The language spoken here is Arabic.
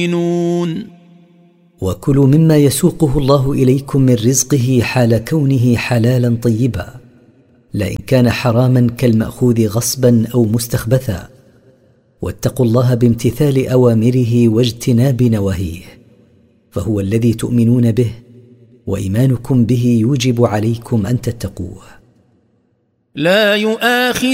وكلوا مما يسوقه الله إليكم من رزقه حال كونه حلالا طيبا، لئن كان حراما كالمأخوذ غصبا أو مستخبثا، واتقوا الله بامتثال أوامره واجتناب نواهيه، فهو الذي تؤمنون به، وإيمانكم به يوجب عليكم أن تتقوه. لا يؤاخذ